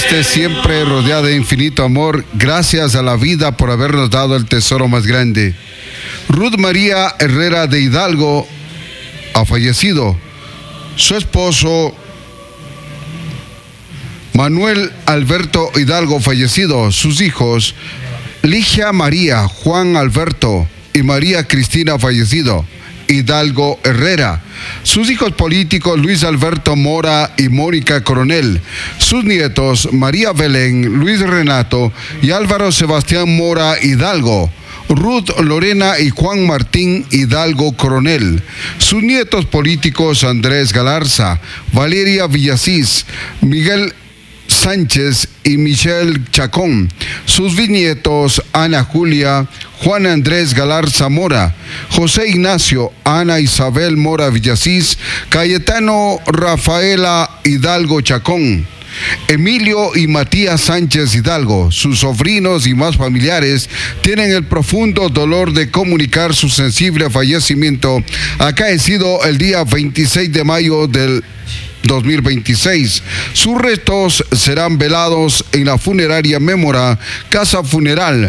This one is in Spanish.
esté siempre rodeada de infinito amor. Gracias a la vida por habernos dado el tesoro más grande. Ruth María Herrera de Hidalgo ha fallecido. Su esposo Manuel Alberto Hidalgo fallecido. Sus hijos Ligia María, Juan Alberto y María Cristina fallecido. Hidalgo Herrera. Sus hijos políticos Luis Alberto Mora y Mónica Coronel. Sus nietos María Belén, Luis Renato y Álvaro Sebastián Mora Hidalgo. Ruth Lorena y Juan Martín Hidalgo Coronel. Sus nietos políticos Andrés Galarza, Valeria Villasís, Miguel Sánchez y Michelle Chacón. Sus bisnietos Ana Julia, Juan Andrés Galarza Mora, José Ignacio, Ana Isabel Mora Villasís, Cayetano Rafaela Hidalgo Chacón, Emilio y Matías Sánchez Hidalgo. Sus sobrinos y más familiares tienen el profundo dolor de comunicar su sensible fallecimiento acaecido el día 26 de mayo del 2026. Sus restos serán velados en la funeraria Mémora, Casa Funeral,